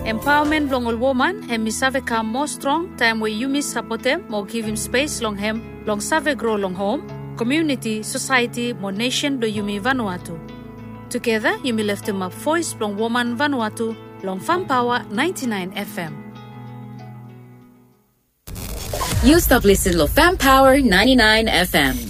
Empowerment long all woman hem mi save come more strong time where you miss support him more give him space long him long save grow long home community society more nation do you mi Vanuatu. Together you mi lift him up voice long woman Vanuatu long Fan Power 99 FM. You stop listening to Fan Power 99 FM.